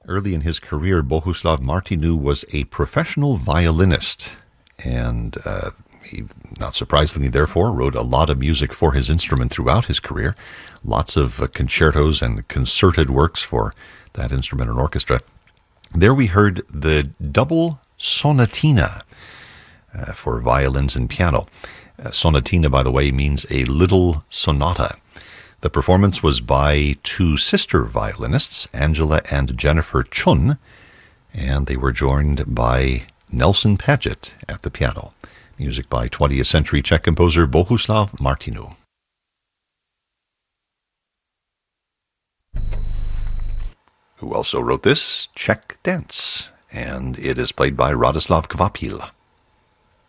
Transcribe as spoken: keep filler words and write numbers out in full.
Early in his career, Bohuslav Martinu was a professional violinist, and uh, he, not surprisingly, therefore, wrote a lot of music for his instrument throughout his career. Lots of uh, concertos and concerted works for that instrument and orchestra. There we heard the double sonatina uh, for violins and piano. Uh, sonatina, by the way, means a little sonata. The performance was by two sister violinists, Angela and Jennifer Chun, and they were joined by Nelson Paget at the piano. Music by twentieth century Czech composer Bohuslav Martinu. Who also wrote this Czech dance, and it is played by Radoslav Kvapil.